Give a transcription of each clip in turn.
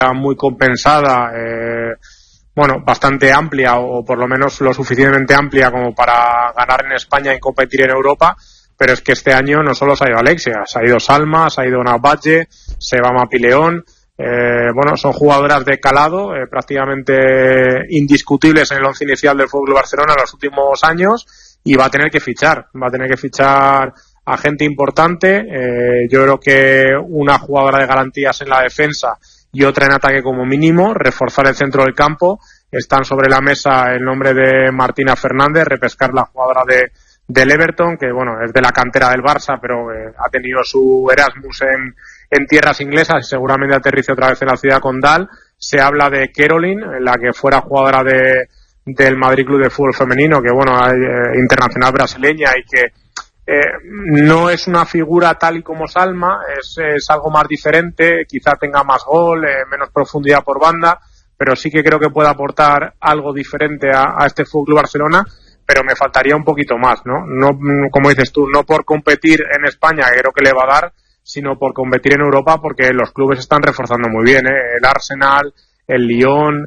muy compensada, bastante amplia, o por lo menos lo suficientemente amplia como para ganar en España y competir en Europa. Pero es que este año no solo se ha ido Alexia, se ha ido Salma, se ha ido Navalle, se va Mapileón. Son jugadoras de calado, prácticamente indiscutibles en el once inicial del Fútbol Barcelona en los últimos años, y va a tener que fichar a gente importante. Yo creo que una jugadora de garantías en la defensa y otra en ataque como mínimo, reforzar el centro del campo. Están sobre la mesa el nombre de Martina Fernández, repescar la jugadora del Everton, que es de la cantera del Barça, pero ha tenido su Erasmus en tierras inglesas y seguramente aterrice otra vez en la ciudad condal. Se habla de Caroline, la que fuera jugadora del Madrid Club de Fútbol Femenino, que internacional brasileña, y que no es una figura tal y como Salma, es algo más diferente, quizá tenga más gol, menos profundidad por banda, pero sí que creo que puede aportar algo diferente a este Fútbol Barcelona. Pero me faltaría un poquito más, ¿no? No, como dices tú, no por competir en España, que creo que le va a dar, sino por competir en Europa, porque los clubes están reforzando muy bien, el Arsenal, el Lyon,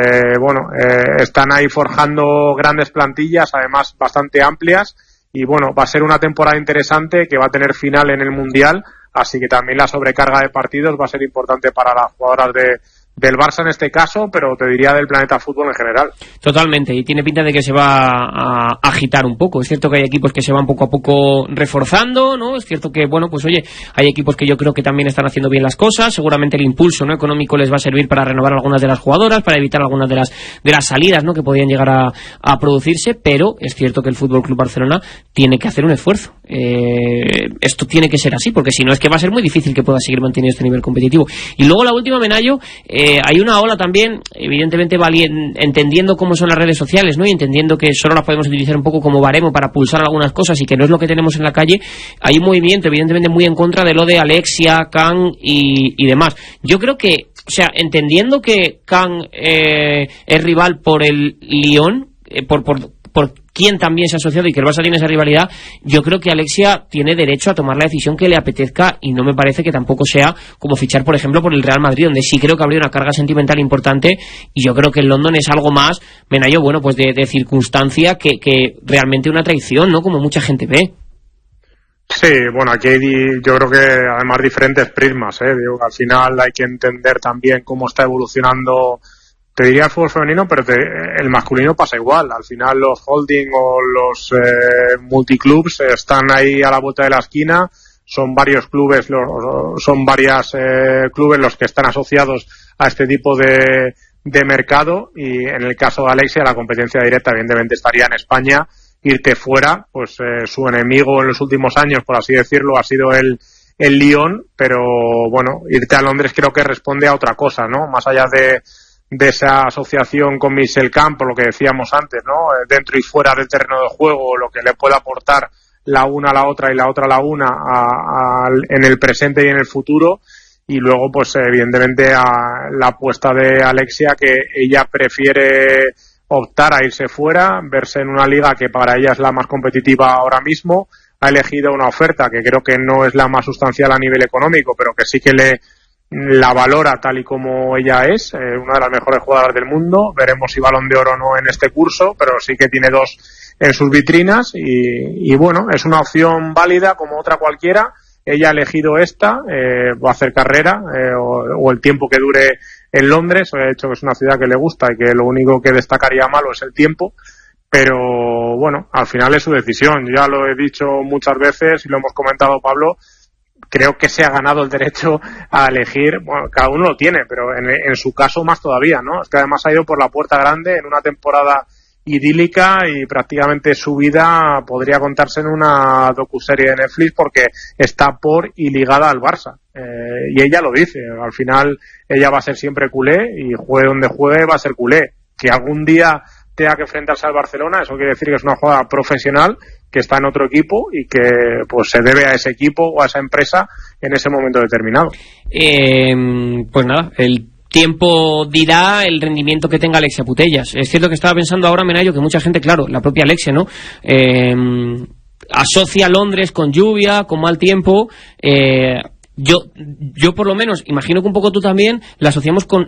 están ahí forjando grandes plantillas, además bastante amplias, y va a ser una temporada interesante que va a tener final en el Mundial, así que también la sobrecarga de partidos va a ser importante para las jugadoras del Barça en este caso, pero te diría del planeta fútbol en general. Totalmente, y tiene pinta de que se va a agitar un poco. Es cierto que hay equipos que se van poco a poco reforzando, ¿no? Es cierto que, hay equipos que yo creo que también están haciendo bien las cosas. Seguramente el impulso, ¿no?, económico les va a servir para renovar algunas de las jugadoras, para evitar algunas de las salidas, ¿no?, que podían llegar a producirse, pero es cierto que el Fútbol Club Barcelona tiene que hacer un esfuerzo. Esto tiene que ser así, porque si no es que va a ser muy difícil que pueda seguir manteniendo este nivel competitivo. Y luego la última, Menayo, hay una ola también, evidentemente entendiendo cómo son las redes sociales, ¿no?, y entendiendo que solo las podemos utilizar un poco como baremo para pulsar algunas cosas y que no es lo que tenemos en la calle. Hay un movimiento evidentemente muy en contra de lo de Alexia, Can y demás. Yo creo que, entendiendo que Can es rival por el Lyon, por quien también se ha asociado y que el Barça tiene esa rivalidad, yo creo que Alexia tiene derecho a tomar la decisión que le apetezca, y no me parece que tampoco sea como fichar, por ejemplo, por el Real Madrid, donde sí creo que habría una carga sentimental importante, y yo creo que el London es algo más, Menayo, de circunstancia que realmente una traición, ¿no?, como mucha gente ve. Sí, aquí yo creo que además diferentes prismas, al final hay que entender también cómo está evolucionando, te diría, el fútbol femenino, pero el masculino pasa igual. Al final los holding o los multiclubs están ahí a la vuelta de la esquina. Son varios clubes, clubes los que están asociados a este tipo de mercado, y en el caso de Alexia la competencia directa evidentemente estaría en España. Irte fuera, su enemigo en los últimos años, por así decirlo, ha sido el Lyon, pero irte a Londres creo que responde a otra cosa, ¿no? Más allá de esa asociación con Michel Camp, por lo que decíamos antes, ¿no?, dentro y fuera del terreno de juego, lo que le puede aportar la una a la otra y la otra a la una en el presente y en el futuro. Y luego, evidentemente, a la apuesta de Alexia, que ella prefiere optar a irse fuera, verse en una liga que para ella es la más competitiva ahora mismo. Ha elegido una oferta que creo que no es la más sustancial a nivel económico, pero que sí que la valora tal y como ella es, una de las mejores jugadoras del mundo. Veremos si Balón de Oro o no en este curso, pero sí que tiene 2 en sus vitrinas, y es una opción válida como otra cualquiera. Ella ha elegido esta, va a hacer carrera o el tiempo que dure en Londres. De hecho, que es una ciudad que le gusta y que lo único que destacaría malo es el tiempo, pero al final es su decisión. Ya lo he dicho muchas veces y lo hemos comentado, Pablo. Creo que se ha ganado el derecho a elegir. Cada uno lo tiene, pero en su caso más todavía, ¿no? Es que además ha ido por la puerta grande en una temporada idílica, y prácticamente su vida podría contarse en una docuserie de Netflix, porque está por y ligada al Barça. Y ella lo dice, al final ella va a ser siempre culé, y juegue donde juegue va a ser culé. Que algún día tenga que enfrentarse al Barcelona, eso quiere decir que es una jugadora profesional que está en otro equipo y que se debe a ese equipo o a esa empresa en ese momento determinado. Pues nada, el tiempo dirá el rendimiento que tenga Alexia Putellas. Es cierto que estaba pensando ahora, Menayo, que mucha gente, claro, la propia Alexia, ¿no?, asocia Londres con lluvia, con mal tiempo. yo por lo menos, imagino que un poco tú también, la asociamos con